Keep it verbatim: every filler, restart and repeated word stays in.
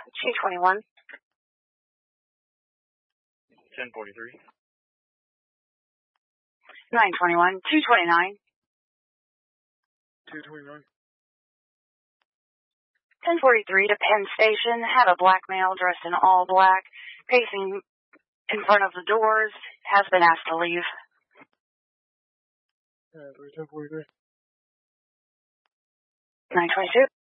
two twenty-one. ten forty-three. nine twenty-one. two twenty-nine. two twenty-nine. ten forty-three to Penn Station. Had a black male dressed in all black, pacing in front of the doors. Has been asked to leave. ten forty-three. nine twenty-two.